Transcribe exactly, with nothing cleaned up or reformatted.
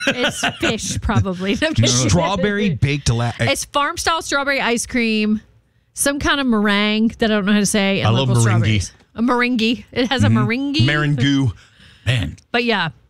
It's fish, probably. Strawberry baked la- It's farm style strawberry ice cream, some kind of meringue that I don't know how to say. And I love local meringue. strawberries. A meringue. It has Mm-hmm. a meringue. Meringue. Man. But yeah,